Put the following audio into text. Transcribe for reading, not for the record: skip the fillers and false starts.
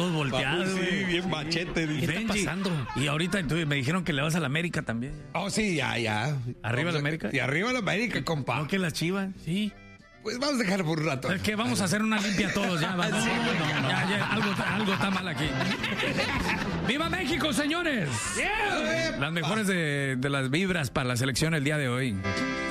todos volteados. Sí, bien machete. ¿Qué está pasando? Y ahorita me dijeron que le vas a la América también. Oh, sí, ya. ¿Arriba la América? Y arriba la América, compa. ¿No que las Chivas? Sí. Pues vamos a dejarlo por un rato. Es que vamos a hacer una limpia todos ya. Vamos. Ya, algo está mal aquí. ¡Viva México, señores! Yeah. Las mejores de las vibras para la selección el día de hoy.